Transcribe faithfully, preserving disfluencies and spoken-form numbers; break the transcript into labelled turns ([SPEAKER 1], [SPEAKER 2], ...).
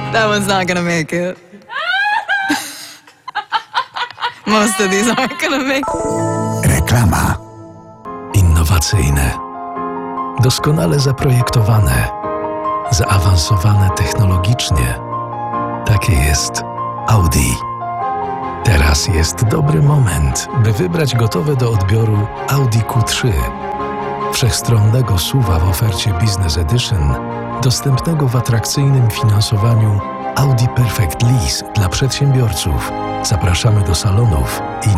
[SPEAKER 1] That one's not gonna make it. Most of these aren't gonna make it.
[SPEAKER 2] Reklama.
[SPEAKER 3] Innowacyjne, doskonale zaprojektowane, zaawansowane technologicznie. Takie jest Audi. Teraz jest dobry moment, by wybrać gotowe do odbioru Audi Q trzy. Wszechstronnego S U V-a w ofercie Business Edition, dostępnego w atrakcyjnym finansowaniu Audi Perfect Lease dla przedsiębiorców. Zapraszamy do salonów i